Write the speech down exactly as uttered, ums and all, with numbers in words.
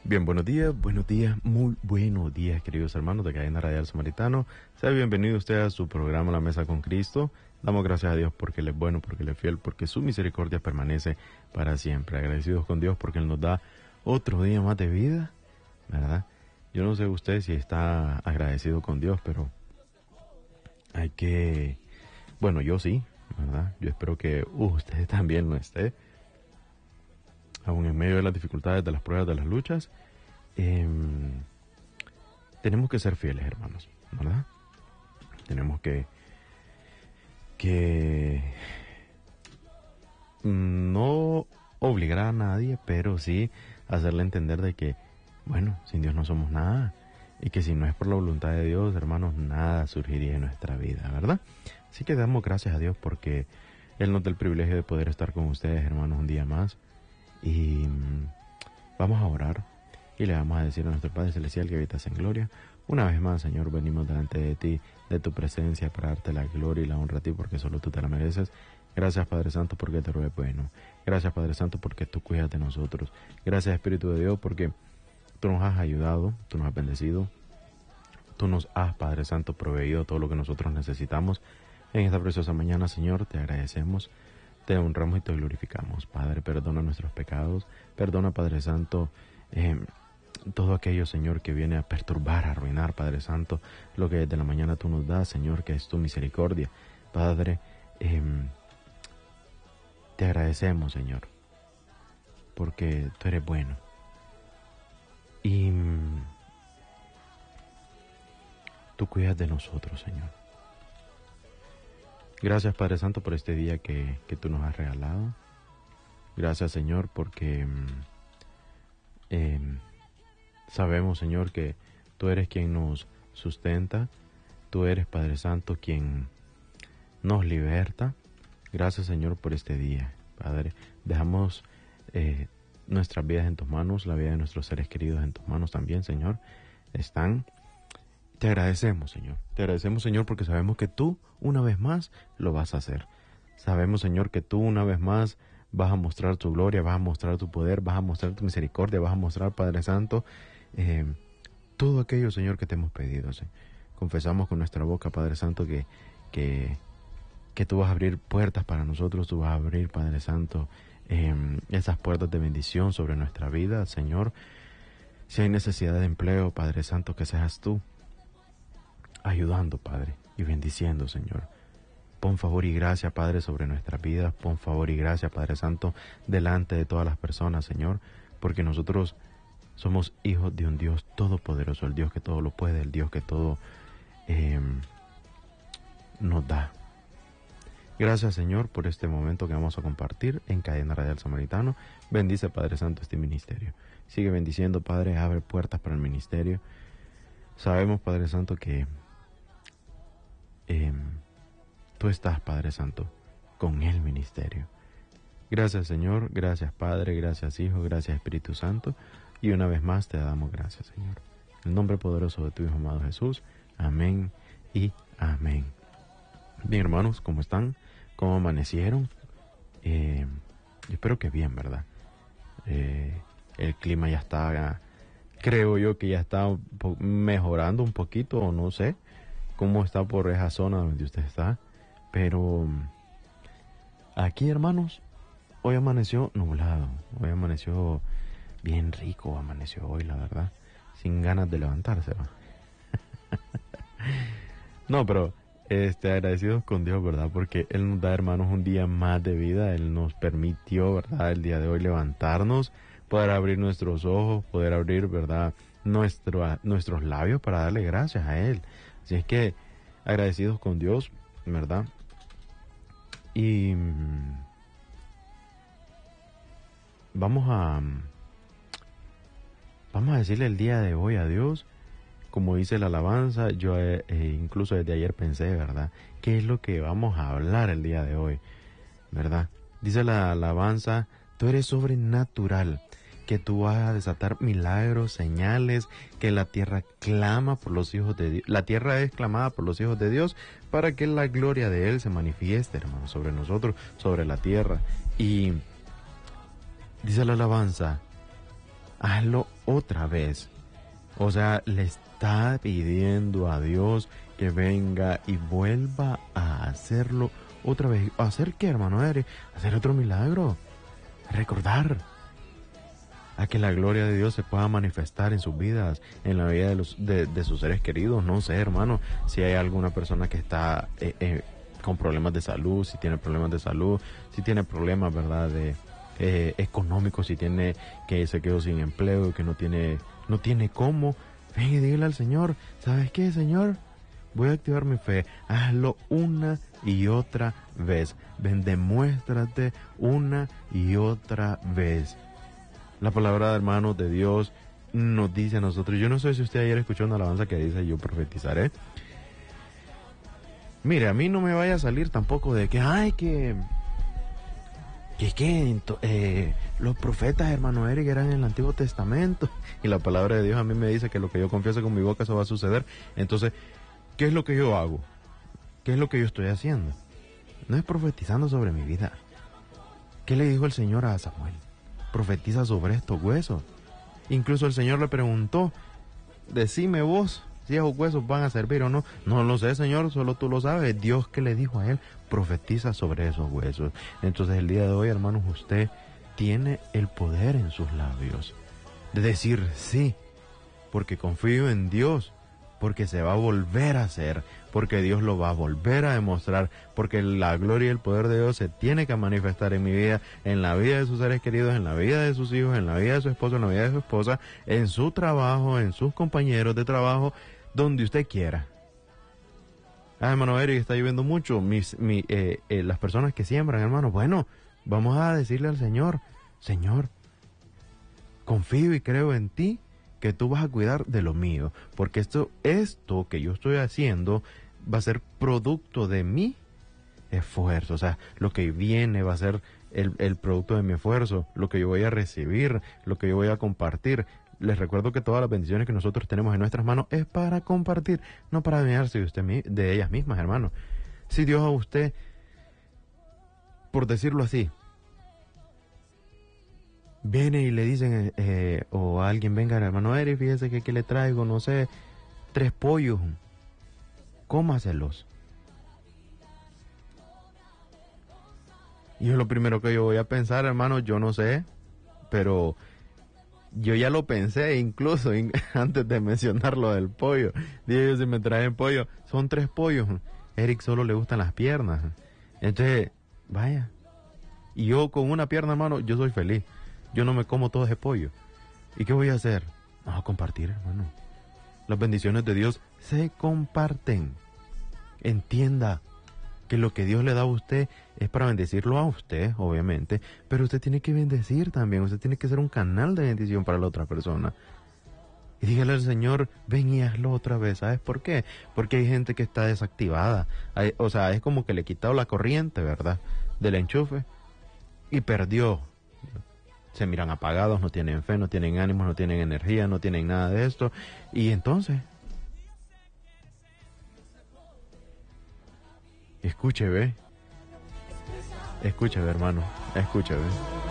Bien, buenos días, buenos días, muy buenos días, queridos hermanos de Cadena Radial Samaritano. Sea bienvenido usted a su programa La Mesa con Cristo. Damos gracias a Dios porque Él es bueno, porque Él es fiel, porque su misericordia permanece para siempre. Agradecidos con Dios porque Él nos da otro día más de vida, ¿verdad? Yo no sé usted si está agradecido con Dios, pero hay que... Bueno, yo sí, ¿verdad? Yo espero que usted también lo esté. Aún en medio de las dificultades, de las pruebas, de las luchas, eh, tenemos que ser fieles, hermanos, ¿verdad? Tenemos que, que no obligar a nadie, pero sí hacerle entender de que, bueno, sin Dios no somos nada, y que si no es por la voluntad de Dios, hermanos, nada surgiría en nuestra vida, ¿verdad? Así que damos gracias a Dios porque Él nos da el privilegio de poder estar con ustedes, hermanos, un día más. Y vamos a orar y le vamos a decir a nuestro Padre Celestial que habitas en gloria. Una vez más, Señor, venimos delante de ti, de tu presencia, para darte la gloria y la honra a ti, porque solo tú te la mereces. Gracias, Padre Santo, porque te eres bueno. Gracias, Padre Santo, porque tú cuidas de nosotros. Gracias, Espíritu de Dios, porque tú nos has ayudado, tú nos has bendecido. Tú nos has, Padre Santo, proveído todo lo que nosotros necesitamos. En esta preciosa mañana, Señor, te agradecemos. Te honramos y te glorificamos. Padre, perdona nuestros pecados. Perdona, Padre Santo, eh, todo aquello, Señor, que viene a perturbar, a arruinar, Padre Santo, lo que desde la mañana tú nos das, Señor, que es tu misericordia. Padre, eh, te agradecemos, Señor, porque tú eres bueno. Y mm, tú cuidas de nosotros, Señor. Gracias, Padre Santo, por este día que, que tú nos has regalado. Gracias, Señor, porque eh, sabemos, Señor, que tú eres quien nos sustenta. Tú eres, Padre Santo, quien nos liberta. Gracias, Señor, por este día, Padre. Dejamos eh, nuestras vidas en tus manos, la vida de nuestros seres queridos en tus manos también, Señor. Están... Te agradecemos, Señor. Te agradecemos, Señor, porque sabemos que tú, una vez más, lo vas a hacer. Sabemos, Señor, que tú, una vez más, vas a mostrar tu gloria, vas a mostrar tu poder, vas a mostrar tu misericordia, vas a mostrar, Padre Santo, eh, todo aquello, Señor, que te hemos pedido. ¿Sí? Confesamos con nuestra boca, Padre Santo, que, que, que tú vas a abrir puertas para nosotros, tú vas a abrir, Padre Santo, eh, esas puertas de bendición sobre nuestra vida, Señor. Si hay necesidad de empleo, Padre Santo, que seas tú ayudando, Padre, y bendiciendo, Señor. Pon favor y gracia, Padre, sobre nuestras vidas. Pon favor y gracia, Padre Santo, delante de todas las personas, Señor, porque nosotros somos hijos de un Dios todopoderoso, el Dios que todo lo puede, el Dios que todo eh, nos da. Gracias, Señor, por este momento que vamos a compartir en Cadena Radial Samaritano. Bendice, Padre Santo, este ministerio. Sigue bendiciendo, Padre, abre puertas para el ministerio. Sabemos, Padre Santo, que Eh, tú estás, Padre Santo, con el ministerio. Gracias, Señor, gracias, Padre, gracias, Hijo, gracias, Espíritu Santo, y una vez más te damos gracias, Señor. En el nombre poderoso de tu Hijo amado Jesús, amén y amén. Bien, hermanos, ¿cómo están? ¿Cómo amanecieron? Eh, yo espero que bien, ¿verdad? Eh, el clima ya está, creo yo que ya está mejorando un poquito, o no sé cómo está por esa zona donde usted está, pero aquí, hermanos, hoy amaneció nublado, hoy amaneció bien rico, amaneció hoy, la verdad, sin ganas de levantarse, ¿va? No, pero este, agradecidos con Dios, ¿verdad? Porque Él nos da, hermanos, un día más de vida. Él nos permitió, ¿verdad?, el día de hoy levantarnos, poder abrir nuestros ojos, poder abrir, ¿verdad?, nuestro, nuestros labios para darle gracias a Él. Así es que agradecidos con Dios, ¿verdad? Y mmm, vamos a vamos a decirle el día de hoy a Dios, como dice la alabanza. Yo eh, incluso desde ayer pensé, ¿verdad?, ¿qué es lo que vamos a hablar el día de hoy? ¿Verdad? Dice la alabanza, tú eres sobrenatural, que tú vas a desatar milagros, señales, que la tierra clama por los hijos de Dios. La tierra es clamada por los hijos de Dios para que la gloria de Él se manifieste, hermano, sobre nosotros, sobre la tierra. Y dice la alabanza, hazlo otra vez. O sea, le está pidiendo a Dios que venga y vuelva a hacerlo otra vez. ¿Hacer qué, hermano Eric? Hacer otro milagro. Recordar a que la gloria de Dios se pueda manifestar en sus vidas, en la vida de, los, de, de sus seres queridos. No sé, hermano, si hay alguna persona que está eh, eh, con problemas de salud, si tiene problemas de salud, si tiene problemas, ¿verdad?, de eh, económicos, si tiene que se quedó sin empleo, que no tiene, no tiene cómo. Ven y dígale al Señor, ¿sabes qué, Señor? Voy a activar mi fe. Hazlo una y otra vez. Ven, demuéstrate una y otra vez. La palabra de hermanos de Dios nos dice a nosotros. Yo no sé si usted ayer escuchó una alabanza que dice: yo profetizaré. Mire, a mí no me vaya a salir tampoco de que, ay, que... Que, que eh, los profetas, hermano Eric, eran en el Antiguo Testamento. Y la palabra de Dios a mí me dice que lo que yo confieso con mi boca, eso va a suceder. Entonces, ¿qué es lo que yo hago? ¿Qué es lo que yo estoy haciendo? No es profetizando sobre mi vida. ¿Qué le dijo el Señor a Samuel? Profetiza sobre estos huesos. Incluso el Señor le preguntó: decime vos si esos huesos van a servir o no. No lo sé, Señor, solo tú lo sabes. Dios que le dijo a él: profetiza sobre esos huesos. Entonces el día de hoy, hermanos, usted tiene el poder en sus labios de decir sí, porque confío en Dios, porque se va a volver a hacer, porque Dios lo va a volver a demostrar, porque la gloria y el poder de Dios se tiene que manifestar en mi vida, en la vida de sus seres queridos, en la vida de sus hijos, en la vida de su esposo, en la vida de su esposa, en su trabajo, en sus compañeros de trabajo, donde usted quiera. Ah, hermano Eric, está lloviendo mucho. Mis, mi, eh, eh, las personas que siembran, hermano, bueno, vamos a decirle al Señor: Señor, confío y creo en ti, que tú vas a cuidar de lo mío, porque esto, esto que yo estoy haciendo va a ser producto de mi esfuerzo. O sea, lo que viene va a ser el, el producto de mi esfuerzo, lo que yo voy a recibir, lo que yo voy a compartir. Les recuerdo que todas las bendiciones que nosotros tenemos en nuestras manos es para compartir, no para admirarse de usted, de ellas mismas, hermano. Si Dios a usted, por decirlo así, viene y le dicen, eh, o alguien venga, hermano Eric, fíjese que aquí le traigo, no sé, tres pollos, cómaselos. Y es lo primero que yo voy a pensar, hermano, yo no sé, pero yo ya lo pensé incluso in, antes de mencionar lo del pollo. Dije yo, si me traen pollo, son tres pollos. Eric solo le gustan las piernas. Entonces, vaya. Y yo con una pierna, hermano, yo soy feliz. Yo no me como todo ese pollo. ¿Y qué voy a hacer? Vamos a compartir, hermano. Las bendiciones de Dios se comparten. Entienda que lo que Dios le da a usted es para bendecirlo a usted, obviamente, pero usted tiene que bendecir también. Usted tiene que ser un canal de bendición para la otra persona. Y dígale al Señor: ven y hazlo otra vez. ¿Sabes por qué? Porque hay gente que está desactivada. Hay, o sea, es como que le he quitado la corriente, ¿verdad?, del enchufe, y perdió. Se miran apagados, no tienen fe, no tienen ánimos, no tienen energía, no tienen nada de esto. Y entonces, escuche, ve. Escuche, ve, hermano. Escuche, ve.